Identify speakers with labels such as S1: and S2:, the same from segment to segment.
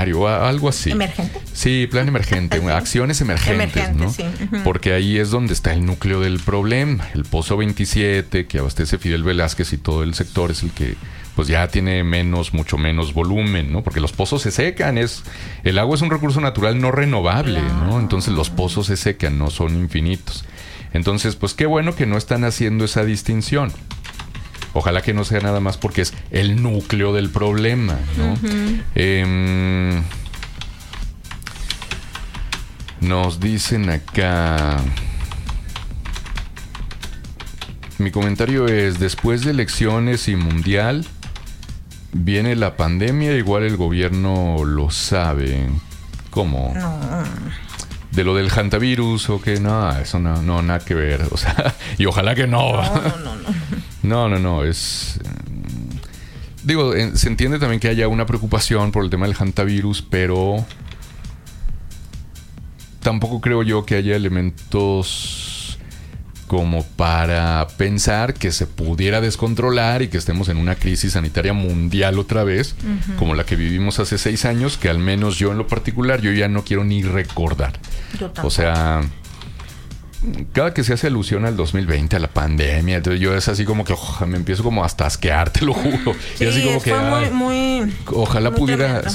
S1: extraordinario, algo así.
S2: ¿Emergente?
S1: Sí, plan emergente, acciones emergentes, ¿no?
S2: Sí.
S1: Porque ahí es donde está el núcleo del problema. El Pozo 27, que abastece Fidel Velázquez y todo el sector, es el que pues ya tiene mucho menos volumen, ¿no? Porque los pozos se secan, el agua es un recurso natural no renovable, ¿no? Entonces los pozos se secan, no son infinitos. Entonces, pues qué bueno que no están haciendo esa distinción. Ojalá que no sea nada más porque es el núcleo del problema, ¿no? Nos dicen acá... Mi comentario es, después de elecciones y mundial, viene la pandemia, igual el gobierno lo sabe. ¿Cómo?
S2: No.
S1: De lo del hantavirus o que no, eso no, nada que ver. O sea, y ojalá que no. No, es... Digo, se entiende también que haya una preocupación por el tema del hantavirus, pero tampoco creo yo que haya elementos como para pensar que se pudiera descontrolar y que estemos en una crisis sanitaria mundial otra vez, como la que vivimos hace 6 años, que al menos yo en lo particular, yo ya no quiero ni recordar.
S2: Yo tampoco.
S1: O sea, cada que se hace alusión al 2020, a la pandemia, entonces yo es así como que me empiezo como hasta a asquear, te lo juro.
S2: Sí,
S1: y así como que
S2: muy
S1: ojalá
S2: muy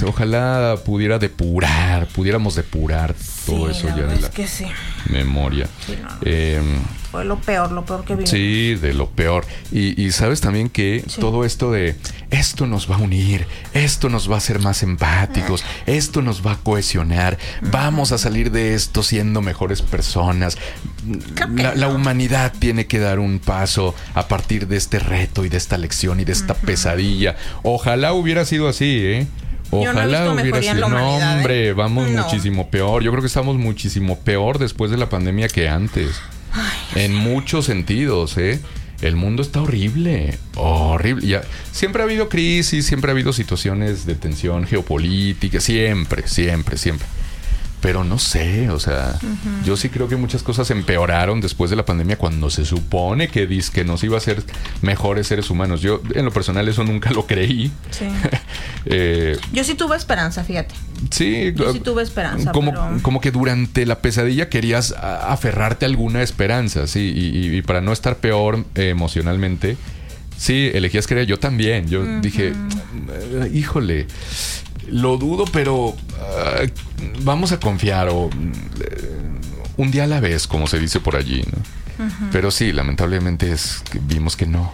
S1: pudiéramos depurar todo eso ya de la memoria.
S2: Sí, fue lo peor que vimos.
S1: Sí, de lo peor. Y sabes también que todo esto de esto nos va a unir, esto nos va a hacer más empáticos, esto nos va a cohesionar, vamos a salir de esto siendo mejores personas. La humanidad tiene que dar un paso a partir de este reto y de esta lección y de esta pesadilla. Ojalá hubiera sido así, ¿eh? Ojalá hubiera sido. No, hombre, vamos muchísimo peor. Yo creo que estamos muchísimo peor después de la pandemia que antes. En muchos sentidos, ¿eh? El mundo está horrible. Ya, siempre ha habido crisis, siempre ha habido situaciones de tensión geopolítica, siempre. Pero no sé, o sea, yo sí creo que muchas cosas empeoraron después de la pandemia cuando se supone que nos iba a hacer mejores seres humanos. Yo, en lo personal, eso nunca lo creí.
S2: Sí. Yo sí tuve esperanza, fíjate.
S1: Sí,
S2: yo sí tuve esperanza.
S1: Como que durante la pesadilla querías aferrarte a alguna esperanza, sí, y para no estar peor emocionalmente, sí, elegías creer. Yo también. Yo dije, híjole, lo dudo, pero vamos a confiar un día a la vez, como se dice por allí, ¿no? Pero sí, lamentablemente vimos que no,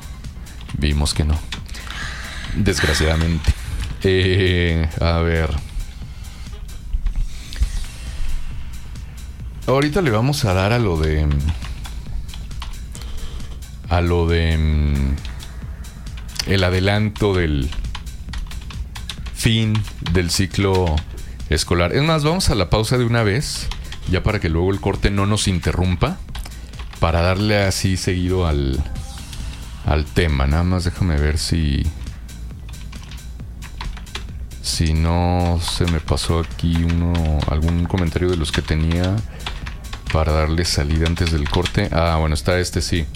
S1: desgraciadamente. A ver, ahorita le vamos a dar a lo de el adelanto del fin del ciclo escolar. Es más, vamos a la pausa de una vez, ya para que luego el corte no nos interrumpa, para darle así seguido al tema. Nada más déjame ver si no se me pasó aquí algún comentario de los que tenía para darle salida antes del corte. Bueno, está sí.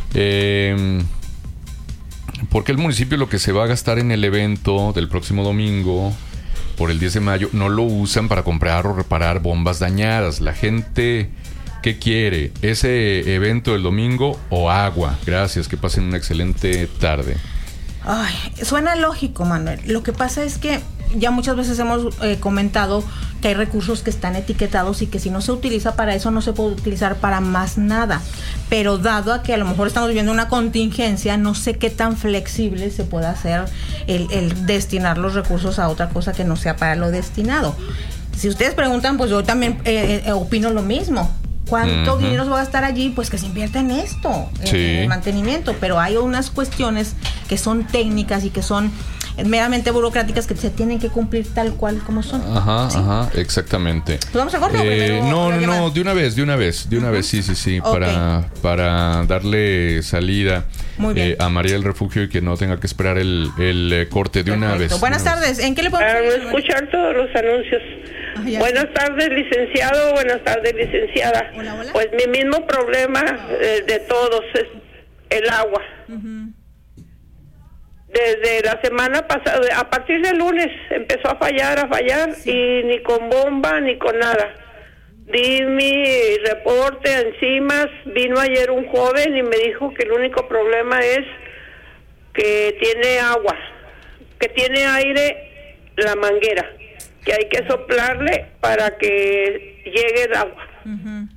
S1: Porque el municipio lo que se va a gastar en el evento del próximo domingo, por el 10 de mayo, no lo usan para comprar o reparar bombas dañadas. La gente, ¿qué quiere? ¿Ese evento del domingo o agua? Gracias, que pasen una excelente tarde.
S2: Ay, suena lógico, Manuel. Lo que pasa es que ya muchas veces hemos comentado que hay recursos que están etiquetados y que si no se utiliza para eso no se puede utilizar para más nada. Pero dado a que a lo mejor estamos viviendo una contingencia, no sé qué tan flexible se puede hacer el destinar los recursos a otra cosa que no sea para lo destinado. Si ustedes preguntan, pues yo también opino lo mismo. ¿Cuánto dinero se va a gastar allí? Pues que se invierta en esto, en el mantenimiento. Pero hay unas cuestiones que son técnicas y que son meramente burocráticas que se tienen que cumplir tal cual como son.
S1: Ajá, exactamente.
S2: ¿Pues vamos al corte?
S1: No, de una vez, sí, okay. Para darle salida a María del Refugio y que no tenga que esperar el corte de una vez.
S2: Buenas tardes, ¿en qué le podemos
S3: ayudar? Escuchar todos los anuncios. Buenas tardes, licenciado. Buenas tardes, licenciada.
S2: Hola.
S3: Pues mi mismo problema de todos es el agua. Desde la semana pasada, a partir del lunes, empezó a fallar, sí. Y ni con bomba ni con nada. Di mi reporte a Enzimas, vino ayer un joven y me dijo que el único problema es que tiene agua, que tiene aire la manguera, que hay que soplarle para que llegue el agua. Uh-huh.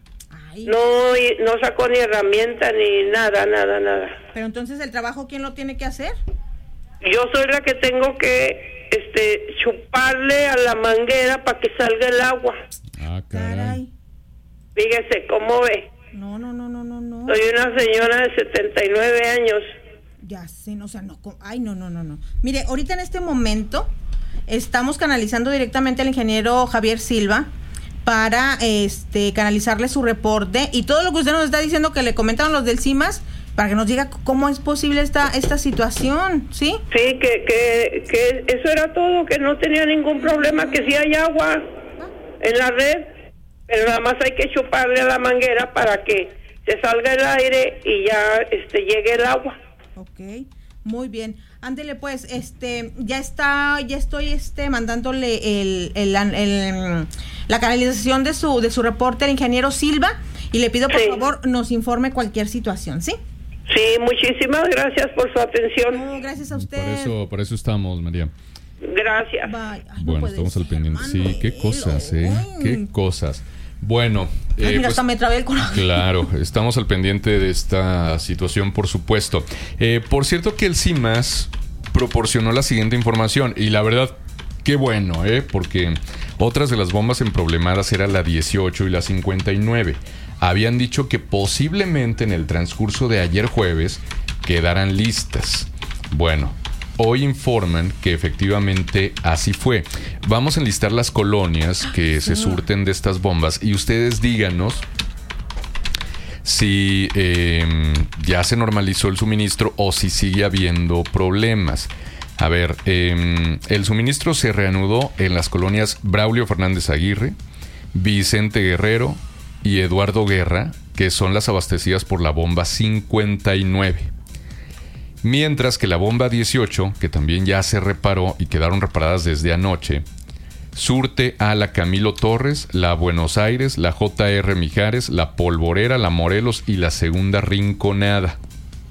S3: No sacó ni herramienta ni nada.
S2: Pero entonces, ¿el trabajo quién lo tiene que hacer?
S3: Yo soy la que tengo que chuparle a la manguera para que salga el agua.
S1: Ah, caray.
S3: Fíjese, ¿cómo ve?
S2: No.
S3: Soy una señora de 79 años.
S2: Ya sé, no. Ay, no. Mire, ahorita en este momento estamos canalizando directamente al ingeniero Javier Silva para canalizarle su reporte y todo lo que usted nos está diciendo que le comentaron los del CIMAS, para que nos diga cómo es posible esta situación, ¿sí?
S3: Sí, que eso era todo, que no tenía ningún problema, que sí hay agua en la red, pero nada más hay que chuparle a la manguera para que se salga el aire y ya llegue el agua.
S2: Ok, muy bien. Ándele pues, ya estoy mandándole la canalización de su reporte al ingeniero Silva y le pido por favor nos informe cualquier situación, ¿sí?
S3: Sí, muchísimas gracias por su atención.
S2: No, gracias a usted.
S1: Por eso estamos, María.
S3: Gracias.
S1: Bueno, estamos al pendiente. Sí, qué cosas, qué cosas. Bueno,
S2: mira, hasta me trabé el coraje.
S1: Claro, estamos al pendiente de esta situación, por supuesto. Por cierto que el CIMAS proporcionó la siguiente información y la verdad, qué bueno, porque otras de las bombas emproblemadas eran la 18 y la 59. Habían dicho que posiblemente en el transcurso de ayer jueves quedaran listas. Bueno, hoy informan que efectivamente así fue. Vamos a enlistar las colonias que se surten de estas bombas y ustedes díganos si ya se normalizó el suministro o si sigue habiendo problemas. A ver, el suministro se reanudó en las colonias Braulio Fernández Aguirre, Vicente Guerrero y Eduardo Guerra, que son las abastecidas por la bomba 59. Mientras que la bomba 18, que también ya se reparó y quedaron reparadas desde anoche, surte a la Camilo Torres, la Buenos Aires, la J.R. Mijares, la Polvorera, la Morelos y la Segunda Rinconada.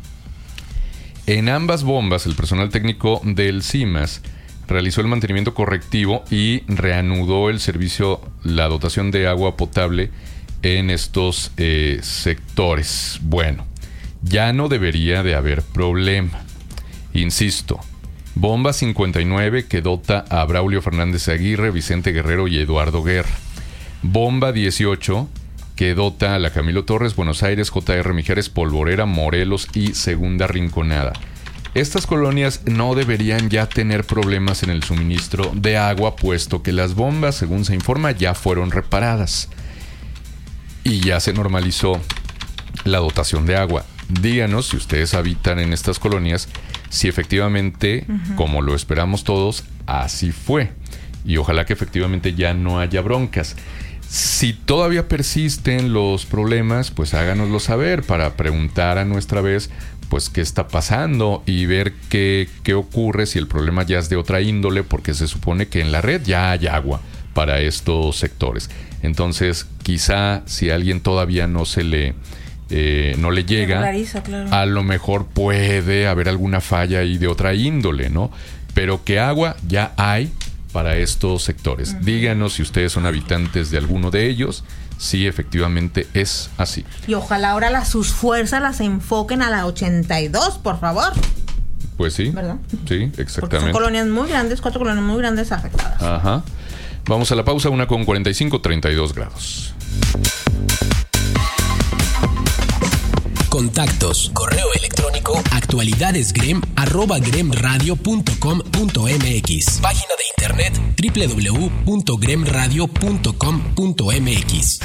S1: En ambas bombas, el personal técnico del CIMAS realizó el mantenimiento correctivo y reanudó el servicio, la dotación de agua potable en estos sectores. Bueno, ya no debería de haber problema. Insisto, bomba 59 que dota a Braulio Fernández Aguirre, Vicente Guerrero y Eduardo Guerra. Bomba 18 que dota a la Camilo Torres, Buenos Aires, J.R. Mijares, Polvorera, Morelos y Segunda Rinconada. Estas colonias no deberían ya tener problemas en el suministro de agua, puesto que las bombas, según se informa, ya fueron reparadas y ya se normalizó la dotación de agua. Díganos, si ustedes habitan en estas colonias, si efectivamente, como lo esperamos todos, así fue. Y ojalá que efectivamente ya no haya broncas. Si todavía persisten los problemas, pues háganoslo saber para preguntar a nuestra vez pues qué está pasando y ver qué ocurre si el problema ya es de otra índole, porque se supone que en la red ya hay agua para estos sectores. Entonces, quizá si a alguien todavía no le llega, claro, a lo mejor puede haber alguna falla ahí de otra índole, ¿no? Pero que agua ya hay para estos sectores. Díganos si ustedes son habitantes de alguno de ellos, si efectivamente es así.
S2: Y ojalá ahora sus fuerzas las enfoquen a la 82, por favor.
S1: Pues sí, ¿verdad? Sí, exactamente. Porque son
S2: colonias muy grandes, 4 colonias muy grandes afectadas.
S1: Ajá. Vamos a la pausa, 1:45, 32 grados.
S4: Contactos, correo electrónico, actualidadesgrem@gremradio.com.mx. Página de internet www.gremradio.com.mx.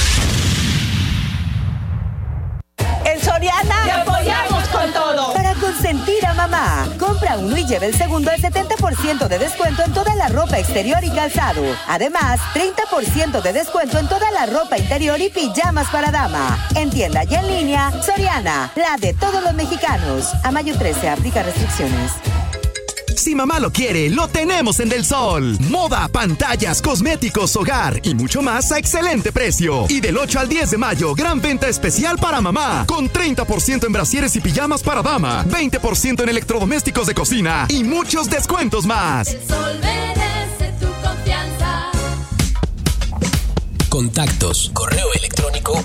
S5: En Soriana te apoyamos con todo.
S6: Para
S5: consentir a mamá. Compra uno y lleve el segundo al 70% de descuento en toda la ropa exterior y calzado. Además, 30% de descuento en toda la ropa interior y pijamas para dama. En tienda y en línea, Soriana, la de todos los mexicanos. A mayo 13, aplica restricciones.
S6: Si mamá lo quiere, lo tenemos en Del Sol. Moda, pantallas, cosméticos, hogar y mucho más a excelente precio. Y del 8 al 10 de mayo, gran venta especial para mamá. Con 30% en brasieres y pijamas para dama, 20% en electrodomésticos de cocina y muchos descuentos más.
S7: El Sol merece tu confianza.
S4: Contactos, correo electrónico,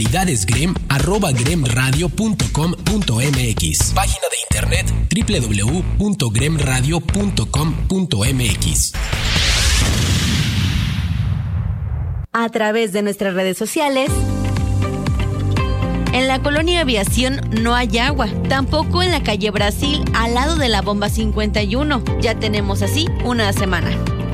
S4: actualidadesgrem@gremradio.com.mx. Página de internet www.gremradio.com.mx.
S8: A través de nuestras redes sociales. En la colonia Aviación no hay agua, tampoco en la calle Brasil, al lado de la bomba 51. Ya tenemos así una semana.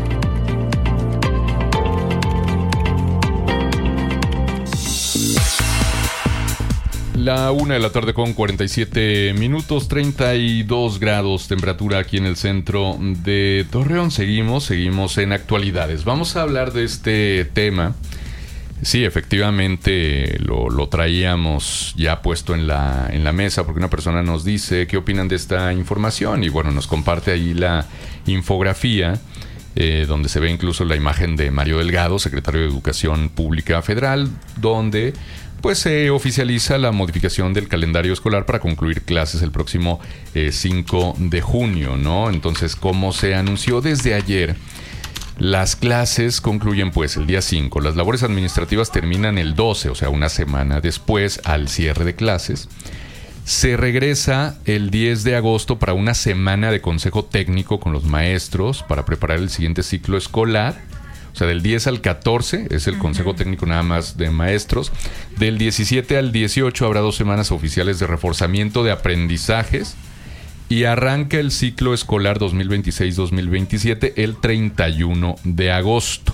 S1: La 1:00 p.m. con 47 minutos, 32 grados temperatura aquí en el centro de Torreón. Seguimos en actualidades. Vamos a hablar de este tema. Sí, efectivamente lo traíamos ya puesto en la mesa porque una persona nos dice qué opinan de esta información y bueno, nos comparte ahí la infografía donde se ve incluso la imagen de Mario Delgado, secretario de Educación Pública Federal, donde pues se oficializa la modificación del calendario escolar para concluir clases el próximo 5 de junio, ¿no? Entonces, como se anunció desde ayer, las clases concluyen pues el día 5. Las labores administrativas terminan el 12, o sea, una semana después al cierre de clases. Se regresa el 10 de agosto para una semana de consejo técnico con los maestros para preparar el siguiente ciclo escolar. O sea, del 10 al 14 es el consejo técnico nada más de maestros. Del 17 al 18 habrá 2 semanas oficiales de reforzamiento de aprendizajes. Y arranca el ciclo escolar 2026-2027 el 31 de agosto.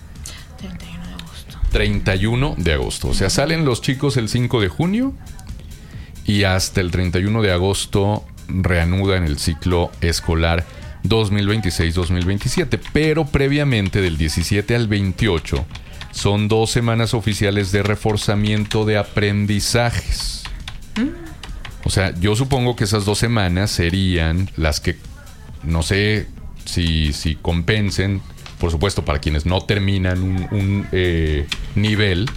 S1: 31 de agosto. O sea, salen los chicos el 5 de junio y hasta el 31 de agosto reanudan el ciclo escolar 2026-2027, pero previamente del 17 al 28 son 2 semanas oficiales de reforzamiento de aprendizajes. O sea, yo supongo que esas 2 semanas serían las que, no sé si compensen, por supuesto, para quienes no terminan un nivel,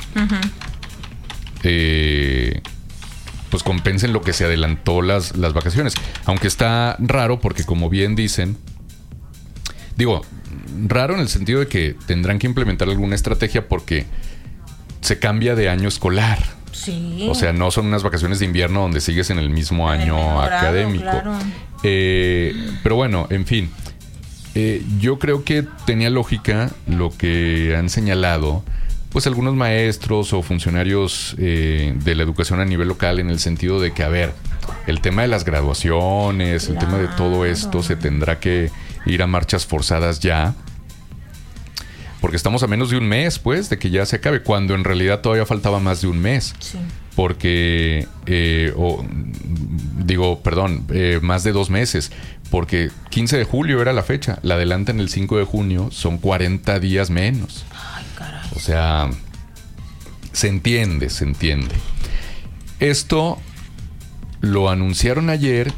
S1: pues compensen lo que se adelantó las vacaciones. Aunque está raro porque, como bien dicen, digo, raro en el sentido de que tendrán que implementar alguna estrategia porque se cambia de año escolar.
S2: Sí.
S1: O sea, no son unas vacaciones de invierno donde sigues en el mismo año académico. Claro. Pero bueno, en fin. Yo creo que tenía lógica lo que han señalado pues algunos maestros o funcionarios de la educación a nivel local, en el sentido de que, a ver, el tema de las graduaciones, el tema de todo esto se tendrá que ir a marchas forzadas ya, porque estamos a menos de un mes, pues, de que ya se acabe, cuando en realidad todavía faltaba más de un mes. Sí. Porque, más de 2 meses, porque 15 de julio era la fecha, la adelantan el 5 de junio, son 40 días menos.
S2: Ay, caray.
S1: O sea, se entiende. Esto lo anunciaron ayer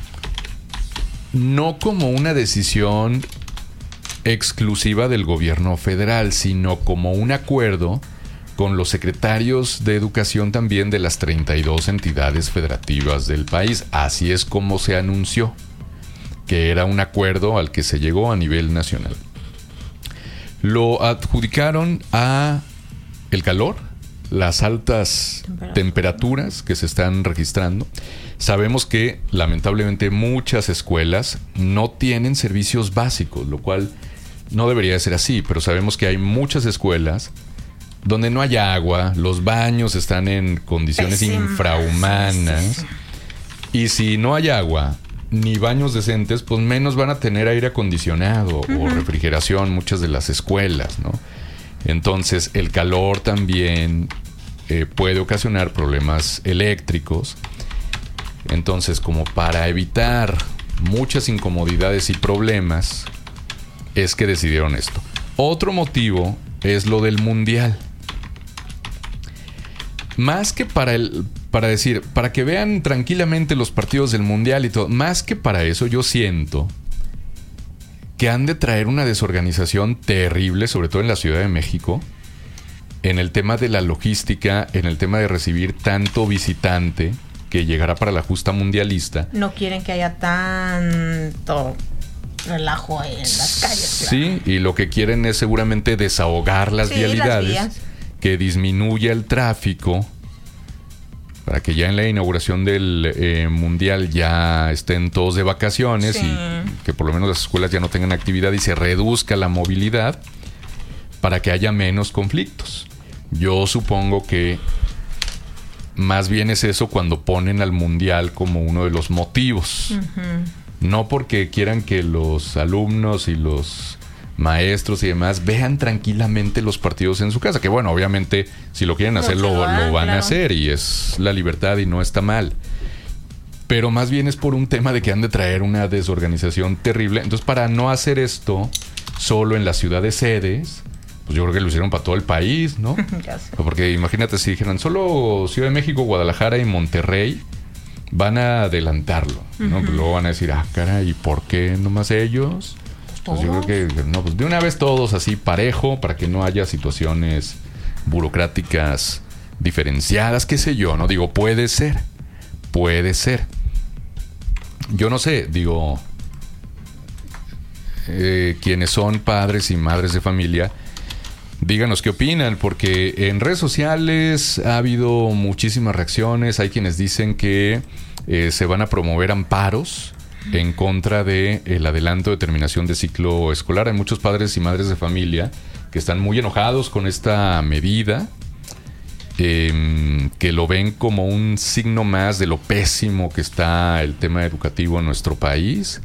S1: no como una decisión exclusiva del gobierno federal, sino como un acuerdo con los secretarios de educación también de las 32 entidades federativas del país. Así es como se anunció, que era un acuerdo al que se llegó a nivel nacional. Lo adjudicaron a el calor, las altas temperaturas que se están registrando. Sabemos que lamentablemente muchas escuelas no tienen servicios básicos, lo cual no debería de ser así, pero sabemos que hay muchas escuelas donde no hay agua, los baños están en condiciones infrahumanas, y si no hay agua ni baños decentes, pues menos van a tener aire acondicionado o refrigeración muchas de las escuelas, ¿no? Entonces el calor también puede ocasionar problemas eléctricos. Entonces, como para evitar muchas incomodidades y problemas, es que decidieron esto. Otro motivo es lo del mundial. Más que para decir, para que vean tranquilamente los partidos del mundial y todo, más que para eso, yo siento que han de traer una desorganización terrible, sobre todo en la Ciudad de México, en el tema de la logística, en el tema de recibir tanto visitante que llegará para la justa mundialista.
S2: No quieren que haya tanto relajo en las calles.
S1: Sí, claro. Y lo que quieren es seguramente desahogar las vialidades, que disminuya el tráfico, para que ya en la inauguración del mundial ya estén todos de vacaciones y que por lo menos las escuelas ya no tengan actividad y se reduzca la movilidad para que haya menos conflictos. Yo supongo que más bien es eso cuando ponen al mundial como uno de los motivos. No porque quieran que los alumnos y los maestros y demás vean tranquilamente los partidos en su casa, que bueno, obviamente si lo quieren hacer lo van a hacer y es la libertad y no está mal, pero más bien es por un tema de que han de traer una desorganización terrible. Entonces, para no hacer esto solo en las ciudades sedes, pues yo creo que lo hicieron para todo el país, ¿no?
S2: Ya sé.
S1: Porque imagínate si dijeran solo Ciudad de México, Guadalajara y Monterrey, van a adelantarlo, ¿no? Pues luego van a decir, caray, ¿y por qué nomás ellos? Pues yo creo que no, pues de una vez todos así parejo, para que no haya situaciones burocráticas diferenciadas, qué sé yo, ¿no? Digo, puede ser. Yo no sé, digo, quienes son padres y madres de familia, díganos qué opinan, porque en redes sociales ha habido muchísimas reacciones. Hay quienes dicen que se van a promover amparos en contra de el adelanto de terminación de ciclo escolar. Hay muchos padres y madres de familia que están muy enojados con esta medida, que lo ven como un signo más de lo pésimo que está el tema educativo en nuestro país,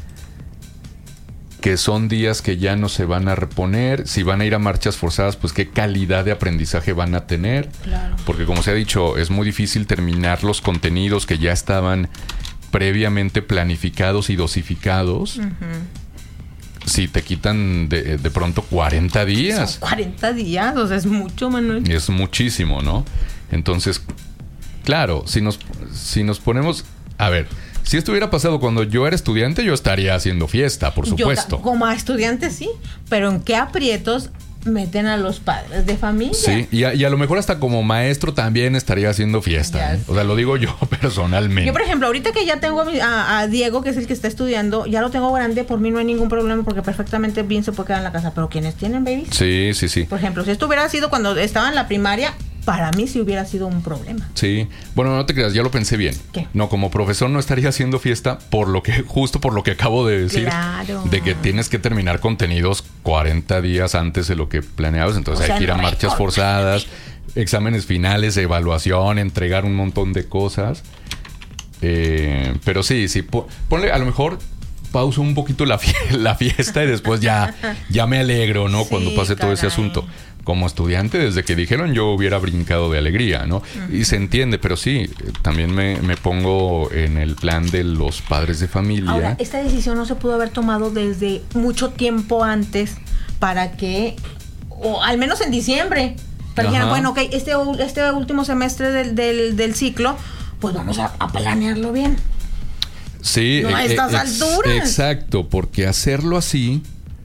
S1: que son días que ya no se van a reponer. Si van a ir a marchas forzadas, pues qué calidad de aprendizaje van a tener.
S2: Claro.
S1: Porque como se ha dicho, es muy difícil terminar los contenidos que ya estaban previamente planificados y dosificados. Si te quitan de pronto 40 días.
S2: Son 40 días, o sea, es mucho, Manuel.
S1: Es muchísimo, ¿no? Entonces, claro, si nos ponemos... A ver, si esto hubiera pasado cuando yo era estudiante, yo estaría haciendo fiesta, por supuesto.
S2: Como estudiante sí, pero ¿en qué aprietos meten a los padres de familia?
S1: Sí, y a lo mejor hasta como maestro también estaría haciendo fiesta, ¿eh? O sea, lo digo yo personalmente.
S2: Yo, por ejemplo, ahorita que ya tengo a Diego, que es el que está estudiando, ya lo tengo grande, por mí no hay ningún problema porque perfectamente bien se puede quedar en la casa. Pero ¿quiénes tienen babies?
S1: Sí.
S2: Por ejemplo, si esto hubiera sido cuando estaba en la primaria, para mí sí hubiera sido un problema.
S1: Sí. Bueno, no te creas, ya lo pensé bien.
S2: ¿Qué?
S1: No, como profesor no estaría haciendo fiesta justo por lo que acabo de decir.
S2: Claro.
S1: De que tienes que terminar contenidos 40 días antes de lo que planeabas. Entonces hay que ir a marchas forzadas, exámenes finales, evaluación, entregar un montón de cosas. Pero sí. Ponle, a lo mejor pauso un poquito la fiesta y después ya me alegro, ¿no?
S2: Sí,
S1: cuando pase todo ese asunto. Como estudiante, desde que dijeron, yo hubiera brincado de alegría, ¿no? Y se entiende, pero sí, también me pongo en el plan de los padres de familia.
S2: Ahora, esta decisión no se pudo haber tomado desde mucho tiempo antes para que, o al menos en diciembre, para que dijeran, bueno, ok, este último semestre del ciclo, pues vamos a planearlo bien.
S1: Sí.
S2: No a estas alturas.
S1: Exacto, porque hacerlo así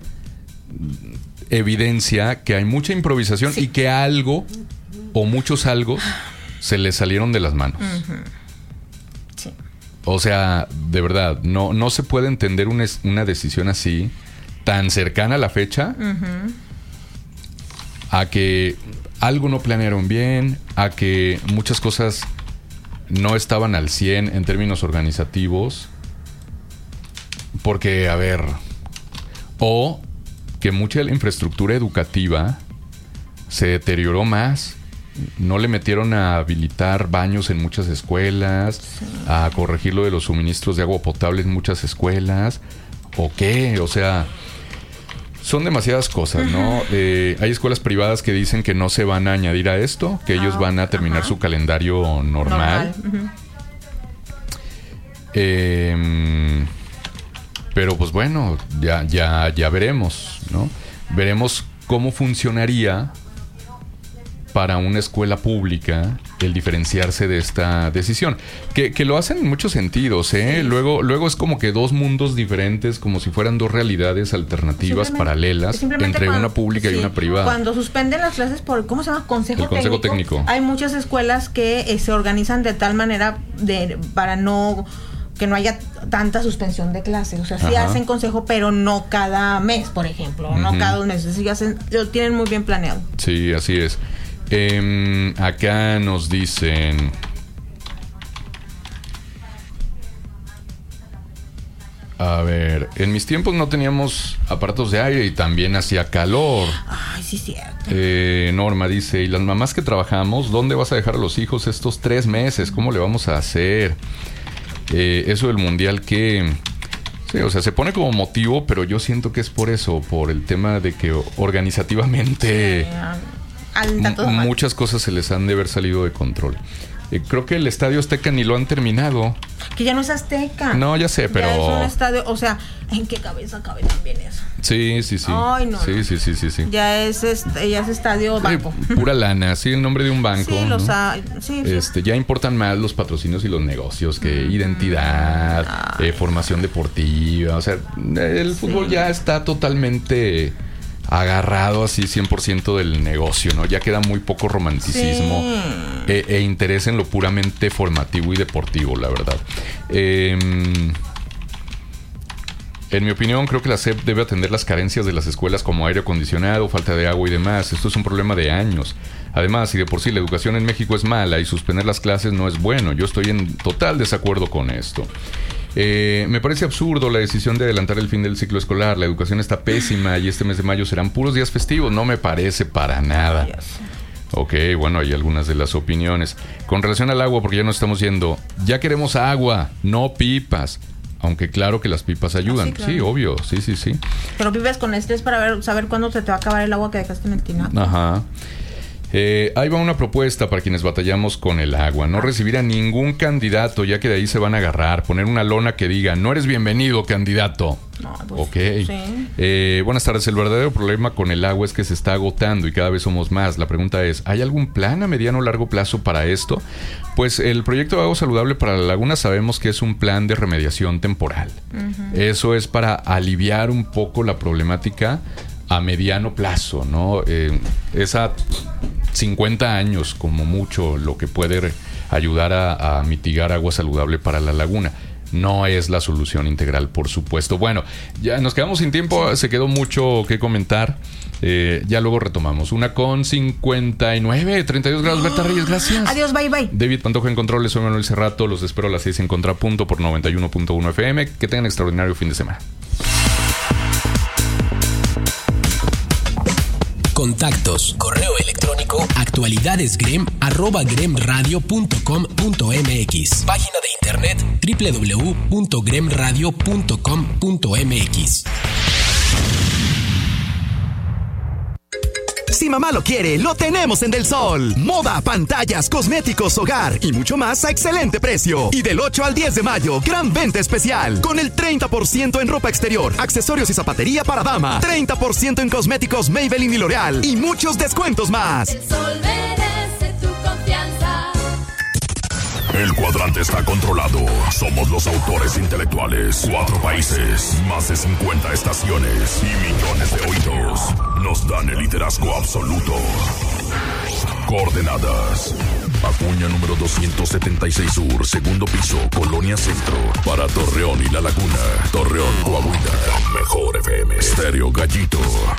S1: evidencia que hay mucha improvisación y que algo o muchos algo se les salieron de las manos.
S2: Sí.
S1: O sea, de verdad, no se puede entender una decisión así tan cercana a la fecha, a que algo no planearon bien, a que muchas cosas no estaban al 100 en términos organizativos, porque, a ver, o que mucha de la infraestructura educativa se deterioró más. No le metieron a habilitar baños en muchas escuelas, a corregir lo de los suministros de agua potable en muchas escuelas, ¿o qué? O sea, son demasiadas cosas, ¿no? Hay escuelas privadas que dicen que no se van a añadir a esto, que ellos van a terminar su calendario normal. Pero pues bueno, ya veremos, ¿no? Veremos cómo funcionaría para una escuela pública el diferenciarse de esta decisión. Que lo hacen en muchos sentidos, ¿eh? Sí. Luego es como que dos mundos diferentes, como si fueran dos realidades alternativas paralelas entre una pública y una privada.
S2: Cuando suspenden las clases por, ¿cómo se llama?
S1: Consejo técnico.
S2: Hay muchas escuelas que se organizan de tal manera para que no haya tanta suspensión de clases. O sea, sí hacen consejo, pero no cada mes, por ejemplo, no cada 2 meses. Sí lo tienen muy bien planeado.
S1: Sí, así es. Acá nos dicen... A ver, en mis tiempos no teníamos aparatos de aire y también hacía calor.
S2: Ay, sí, cierto.
S1: Norma dice, ¿y las mamás que trabajamos, dónde vas a dejar a los hijos estos 3 meses? ¿Cómo le vamos a hacer? Eso del mundial que... Sí, o sea, se pone como motivo, pero yo siento que es por eso, por el tema de que organizativamente muchas cosas se les han de haber salido de control. Creo que el Estadio Azteca ni lo han terminado.
S2: Que ya no es Azteca.
S1: No, ya sé, pero...
S2: Ya es un estadio, o sea, ¿en qué cabeza cabe también eso?
S1: Sí.
S2: Ay, no.
S1: Sí.
S2: Ya es estadio banco.
S1: Pura lana, sí, el nombre de un banco.
S2: Sí,
S1: ¿no?
S2: Sí.
S1: Ya importan más los patrocinios y los negocios que identidad, formación deportiva. O sea, el fútbol ya está totalmente agarrado así 100% del negocio, ¿no? Ya queda muy poco romanticismo e interés en lo puramente formativo y deportivo, la verdad. En mi opinión, creo que la SEP debe atender las carencias de las escuelas como aire acondicionado, falta de agua y demás. Esto es un problema de años. Además, si de por sí la educación en México es mala y suspender las clases no es bueno, yo estoy en total desacuerdo con esto. Me parece absurdo la decisión de adelantar el fin del ciclo escolar. La educación está pésima y este mes de mayo serán puros días festivos. No me parece para nada. Ok, bueno, hay algunas de las opiniones. Con relación al agua, porque ya nos estamos yendo, ya queremos agua, no pipas. Aunque claro que las pipas ayudan. Sí, claro. Sí, obvio, sí.
S2: Pero vives con estrés para saber cuándo se te va a acabar el agua que dejaste en el tinaco.
S1: Ajá. Ahí va una propuesta para quienes batallamos con el agua. No recibir a ningún candidato, ya que de ahí se van a agarrar. Poner una lona que diga, no eres bienvenido, candidato.
S2: No, pues,
S1: ok.
S2: Sí.
S1: Buenas tardes. El verdadero problema con el agua es que se está agotando y cada vez somos más. La pregunta es, ¿hay algún plan a mediano o largo plazo para esto? Pues el proyecto de agua saludable para la laguna sabemos que es un plan de remediación temporal. Eso es para aliviar un poco la problemática a mediano plazo, ¿no? Es a 50 años como mucho lo que puede ayudar a mitigar agua saludable para la laguna. No es la solución integral, por supuesto. Bueno, ya nos quedamos sin tiempo, se quedó mucho que comentar. Ya luego retomamos. 1:59, 32 grados. Berta Reyes, gracias.
S2: Adiós, bye.
S1: David Pantoja en controles, soy Manuel Cerrato. Los espero a las 6 en Contrapunto por 91.1 FM. Que tengan extraordinario fin de semana.
S4: Contactos, correo electrónico, actualidadesgrem@gremradio.com.mx. Página de internet www.gremradio.com.mx.
S6: Si mamá lo quiere, lo tenemos en Del Sol. Moda, pantallas, cosméticos, hogar y mucho más a excelente precio. Y del 8 al 10 de mayo, gran venta especial. Con el 30% en ropa exterior, accesorios y zapatería para dama. 30% en cosméticos Maybelline y L'Oreal. Y muchos descuentos más.
S7: El Sol merece tu confianza.
S9: El cuadrante está controlado. Somos los autores intelectuales. 4 países, más de 50 estaciones y millones de oídos. Nos dan el liderazgo absoluto. Coordenadas: Acuña número 276 Sur, segundo piso, Colonia Centro. Para Torreón y La Laguna. Torreón, Coahuila. Mejor FM. Estéreo Gallito.